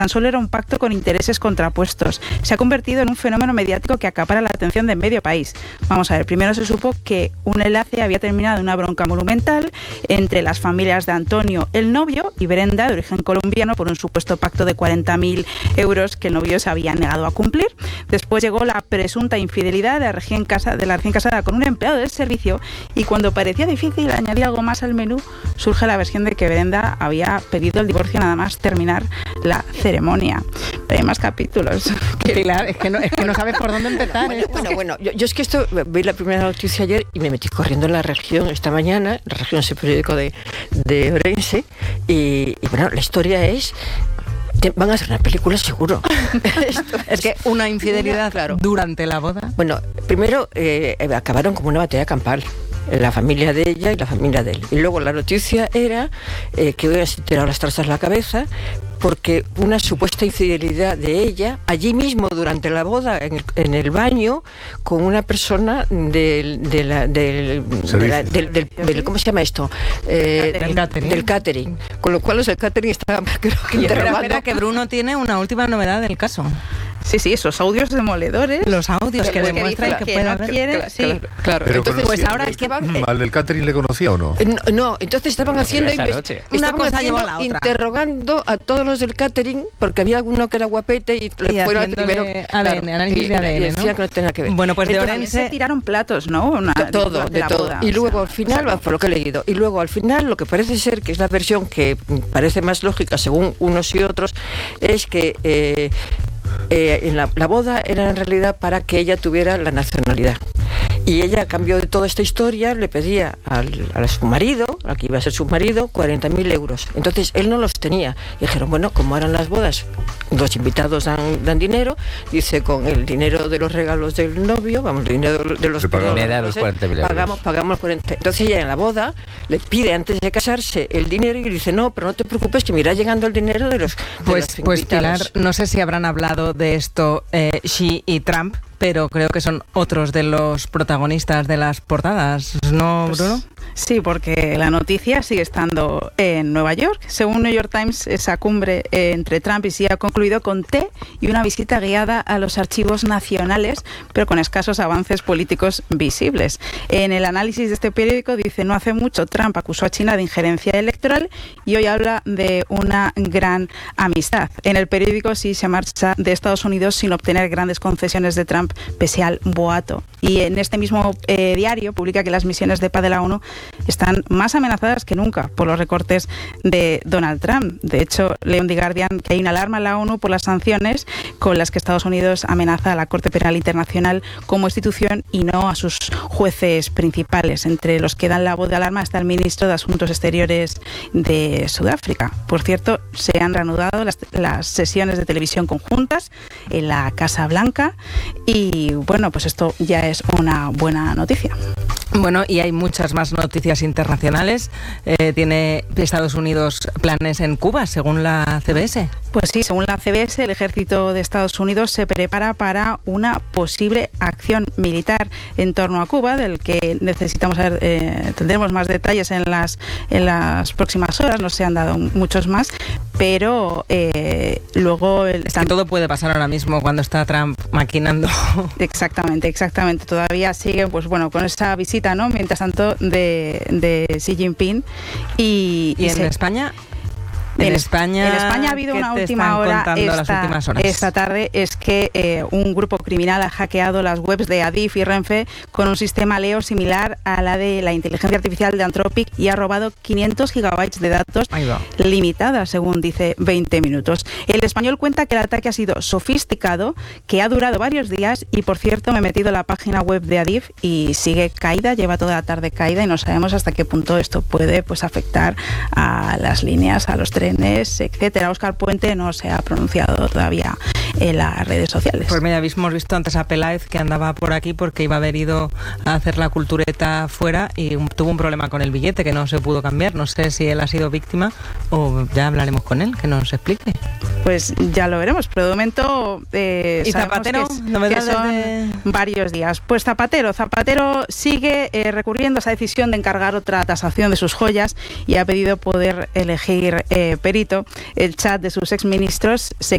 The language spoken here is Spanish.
tan solo era un pacto con intereses contrapuestos. Se ha convertido en un fenómeno mediático que acapara la atención de medio país. Vamos a ver, primero se supo que un enlace había terminado en una bronca monumental entre las familias de Antonio, el novio, y Brenda, de origen colombiano, por un supuesto pacto de 40.000 euros que el novio se había negado a cumplir. Después llegó la presunta infidelidad de la recién casada con un empleado del servicio, y cuando parecía difícil añadir algo más al menú, surge la versión de que Brenda había pedido el divorcio nada más terminar la ceremonia. Pero hay más capítulos. Pilar, es que no sabes por dónde empezar. Bueno, yo es que esto, vi la primera noticia ayer y me metí corriendo en La Región esta mañana. La Región es el periódico de Orense, y bueno, la historia es... Van a hacer una película seguro. Es que una infidelidad, claro, durante la boda. Bueno, primero acabaron como una batalla campal, la familia de ella y la familia de él. Y luego la noticia era que hubieran tirado las trazas a la cabeza porque una supuesta infidelidad de ella, allí mismo durante la boda, en el baño, con una persona del ¿cómo se llama esto? Del catering. Con lo cual los del catering estaban, creo que interrogando. Espera, que Bruno tiene una última novedad del caso. Sí, esos audios demoledores. Los audios que demuestran que puede haber. Claro. Entonces, pues ahora es que van... ¿Al del catering le conocía o no? No, entonces estaban haciendo... Una cosa llevó a la otra. Interrogando a todos los del catering, porque había alguno que era guapete y le fueron primero... análisis de ADN, ¿no? Decía que no tenía que ver. Bueno, pues de Orense se tiraron platos, ¿no? De todo. Boda, y luego al final, por lo que he leído, y luego al final lo que parece ser, que es la versión que parece más lógica según unos y otros, es que... en la boda era en realidad para que ella tuviera la nacionalidad. Y ella, a cambio de toda esta historia, le pedía a su marido, al que iba a ser su marido, 40.000 euros. Entonces él no los tenía. Y dijeron, bueno, como eran las bodas, los invitados dan dinero, dice, con el dinero de los regalos del novio, vamos, el dinero de los regalos, 40.000 euros. Pagamos 40. Entonces ella en la boda le pide antes de casarse el dinero y dice, no, pero no te preocupes, que me irá llegando el dinero de los invitados. Pues Pilar, no sé si habrán hablado de esto Xi y Trump, pero creo que son otros de los protagonistas de las portadas, ¿no, Bruno? Sí, porque la noticia sigue estando en Nueva York. Según New York Times, esa cumbre entre Trump y Xi ha concluido con té y una visita guiada a los archivos nacionales, pero con escasos avances políticos visibles. En el análisis de este periódico dice, no hace mucho Trump acusó a China de injerencia electoral y hoy habla de una gran amistad. En el periódico Xi se marcha de Estados Unidos sin obtener grandes concesiones de Trump pese al boato. Y en este mismo diario publica que las misiones de paz de la ONU están más amenazadas que nunca por los recortes de Donald Trump. De hecho, leo en The Guardian que hay una alarma en la ONU por las sanciones con las que Estados Unidos amenaza a la Corte Penal Internacional como institución y no a sus jueces principales. Entre los que dan la voz de alarma está el ministro de Asuntos Exteriores de Sudáfrica. Por cierto, se han reanudado las sesiones de televisión conjuntas en la Casa Blanca y bueno, pues esto ya es una buena noticia. Bueno, y hay muchas más noticias internacionales. ¿Tiene Estados Unidos planes en Cuba, según la CBS? Pues sí, según la CBS, el ejército de Estados Unidos se prepara para una posible acción militar en torno a Cuba, del que necesitamos saber, tendremos más detalles en las próximas horas, no se han dado muchos más, pero luego... Es que todo puede pasar ahora mismo cuando está Trump maquinando. Exactamente. Todavía sigue, pues bueno, con esa visita, ¿no? Mientras tanto, de Xi Jinping. ¿Y en España? En España ha habido una última hora esta tarde, es que un grupo criminal ha hackeado las webs de Adif y Renfe con un sistema Leo similar a la de la inteligencia artificial de Anthropic y ha robado 500 gigabytes de datos limitadas, según dice 20 minutos. El Español cuenta que el ataque ha sido sofisticado, que ha durado varios días y, por cierto, me he metido en la página web de Adif y sigue caída, lleva toda la tarde caída y no sabemos hasta qué punto esto puede afectar a las líneas, a los trenes, etcétera. Óscar Puente no se ha pronunciado todavía en las redes sociales. Pues mira, hemos visto antes a Peláez, que andaba por aquí porque iba a haber ido a hacer la cultureta fuera y tuvo un problema con el billete que no se pudo cambiar. No sé si él ha sido víctima o ya hablaremos con él, que nos explique. Pues ya lo veremos, pero de momento ¿y Zapatero? Que son varios días. Pues Zapatero sigue recurriendo a esa decisión de encargar otra tasación de sus joyas y ha pedido poder elegir perito. El chat de sus exministros se